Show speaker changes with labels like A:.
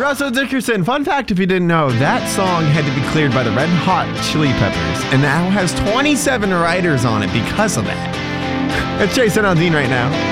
A: Russell Dickerson, fun fact if you didn't know, that song had to be cleared by the Red Hot Chili Peppers and now has 27 writers on it because of that. It's Jason Aldean right now.